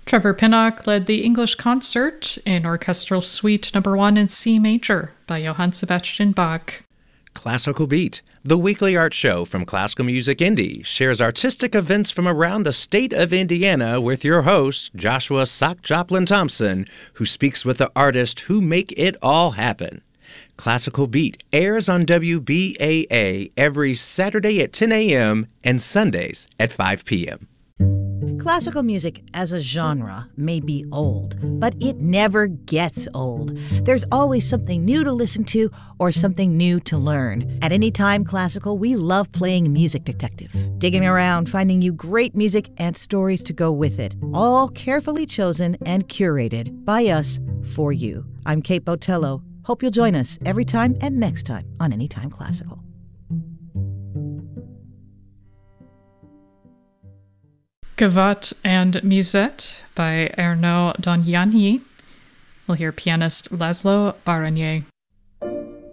Trevor Pinnock led the English Concert in Orchestral Suite No. 1 in C major by Johann Sebastian Bach. Classical Beat, the weekly art show from Classical Music Indy, shares artistic events from around the state of Indiana with your host, Joshua Sock Joplin Thompson, who speaks with the artists who make it all happen. Classical Beat airs on WBAA every Saturday at 10 a.m. and Sundays at 5 p.m. Classical music as a genre may be old, but it never gets old. There's always something new to listen to or something new to learn. At Anytime Classical, we love playing Music Detective, digging around, finding you great music and stories to go with it, all carefully chosen and curated by us for you. I'm Kate Botello. Hope you'll join us every time and next time on Anytime Classical. Gavotte and Musette by Ernaud Dognani. We'll hear pianist Laszlo Baranier.